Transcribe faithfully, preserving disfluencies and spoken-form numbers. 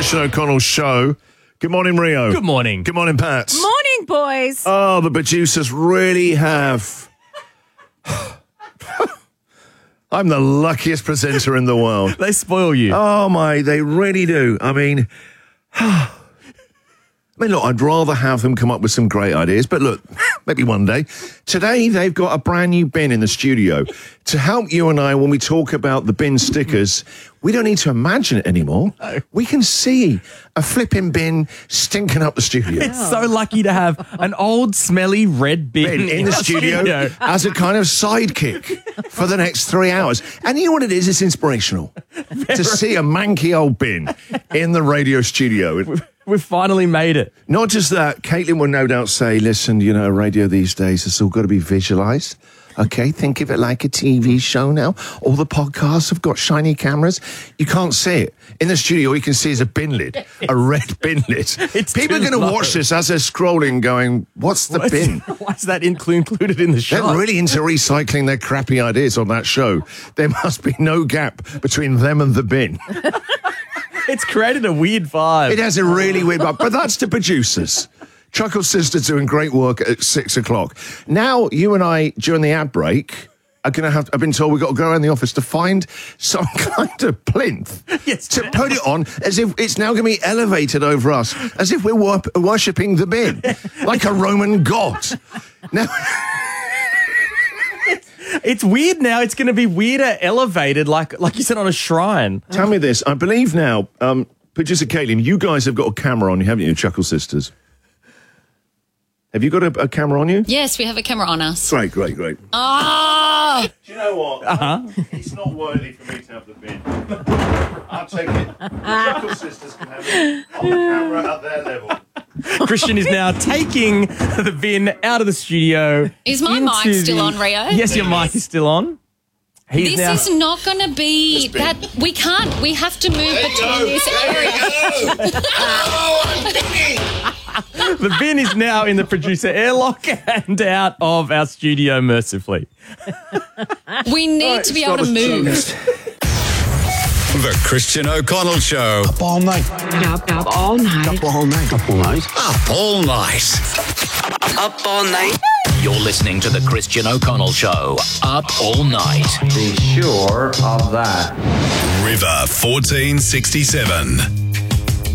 Christian O'Connell Show. Good morning, Rio. Good morning. Good morning, Pat. Morning, boys. Oh, the producers really have... I'm the luckiest presenter in the world. They spoil you. Oh, my, they really do. I mean... I mean, look, I'd rather have them come up with some great ideas, but look, maybe one day. Today, they've got a brand new bin in the studio. To help you and I, when we talk about the bin stickers, we don't need to imagine it anymore. No. We can see a flipping bin stinking up the studio. It's so lucky to have an old, smelly red bin, bin in, in the studio, studio as a kind of sidekick for the next three hours. And you know what it is? It's inspirational Very. to see a manky old bin in the radio studio. We've finally made it. Not just that, Caitlin will no doubt say, listen, you know, radio these days, it's all got to be visualised. Okay, think of it like a T V show now. All the podcasts have got shiny cameras. You can't see it. In the studio, all you can see is a bin lid, a red bin lid. It's People are going to watch this as they're scrolling going, what's the what's, bin? Why's that included in the show? They're really into recycling their crappy ideas on that show. There must be no gap between them and the bin. It's created a weird vibe. It has a really weird vibe, but that's the producers. Chuckle Sisters doing great work at six o'clock. Now, you and I, during the ad break, are going to have, I've been told we've got to go around the office to find some kind of plinth yes, to put it on as if it's now going to be elevated over us, as if we're wor- worshipping the bin, like a Roman god. Now... It's weird now. It's going to be weirder elevated, like like you said, on a shrine. Tell me this. I believe now, um, producer Caitlin, you guys have got a camera on you, haven't you, Chuckle Sisters? Have you got a, a camera on you? Yes, we have a camera on us. Great, great, great. Ah! Do you know what? Uh-huh. It's not worthy for me to have the bin. I'll take it. The Chuckle Sisters can have it on the camera at their level. Christian is now taking the bin out of the studio. Is my mic still the... on, Rio? Yes, your mic is still on. He's this now... is not going to be that. We can't. We have to move there between this area. Oh, the bin is now in the producer airlock and out of our studio mercifully. We need right, to be able to move. The Christian O'Connell Show. Up all night. Up, up all night. Up all night. Up all night. Up all night. Up all night. You're listening to The Christian O'Connell Show. Up all night. Be sure of that. River fourteen sixty-seven.